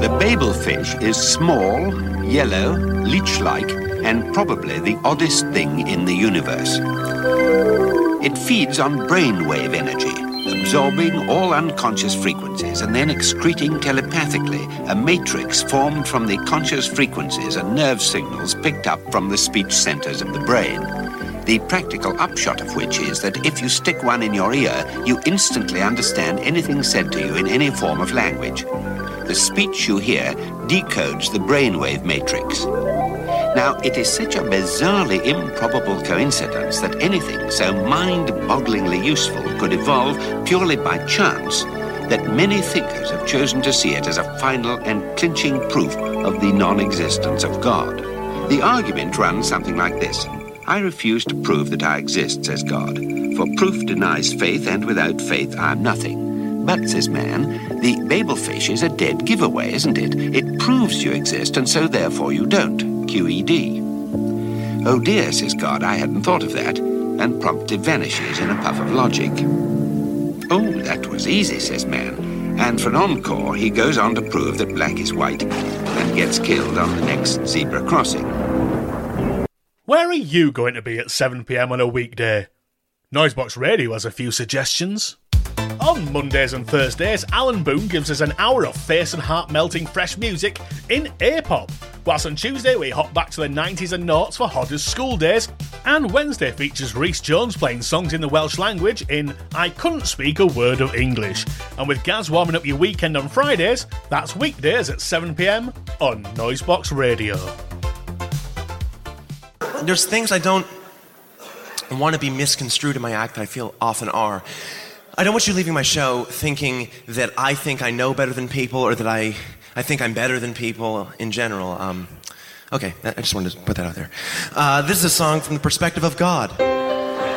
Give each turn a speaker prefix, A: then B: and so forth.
A: The Babel fish is small, yellow, leech-like, and probably the oddest thing in the universe. It feeds on brainwave energy, absorbing all unconscious frequencies and then excreting telepathically a matrix formed from the conscious frequencies and nerve signals picked up from the speech centers of the brain. The practical upshot of which is that if you stick one in your ear, you instantly understand anything said to you in any form of language. The speech you hear decodes the brainwave matrix. Now, it is such a bizarrely improbable coincidence that anything so mind-bogglingly useful could evolve purely by chance that many thinkers have chosen to see it as a final and clinching proof of the non-existence of God. The argument runs something like this. I refuse to prove that I exist, says God, for proof denies faith, and without faith I'm nothing. But, says man, the Babel fish is a dead giveaway, isn't it? It proves you exist, and so therefore you don't. QED. Oh dear, says God, I hadn't thought of that, and promptly vanishes in a puff of logic. Oh, that was easy, says man, and for an encore, he goes on to prove that black is white, and gets killed on the next zebra crossing.
B: Where are you going to be at 7 p.m. on a weekday? Noisebox Radio has a few suggestions. On Mondays and Thursdays, Alan Boone gives us an hour of face and heart-melting fresh music in A-pop, whilst on Tuesday we hop back to the 90s and noughts for Hodder's School Days, and Wednesday features Rhys Jones playing songs in the Welsh language in I Couldn't Speak a Word of English. And with Gaz warming up your weekend on Fridays, that's weekdays at 7 p.m. on Noisebox Radio.
C: There's things I don't want to be misconstrued in my act that I feel often are. I don't want you leaving my show thinking that I think I know better than people, or that I think I'm better than people in general. Okay, I just wanted to put that out there. This is a song from the perspective of God.